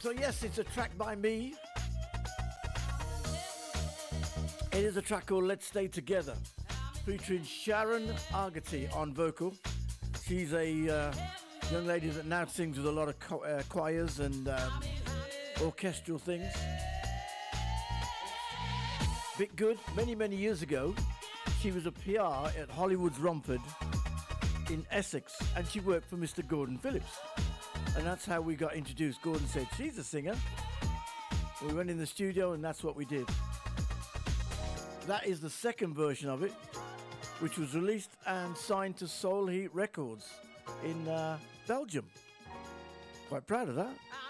So yes, it's a track by me. It is a track called Let's Stay Together, featuring Sharon Argety on vocal. She's a young lady that now sings with a lot of choirs and orchestral things. Bit good. Many years ago, she was a PR at Hollywood's Romford in Essex, and she worked for Mr. Gordon Phillips. And that's how we got introduced. Gordon said, she's a singer. We went in the studio and that's what we did. That is the second version of it, which was released and signed to Soul Heat Records in Belgium. Quite proud of that.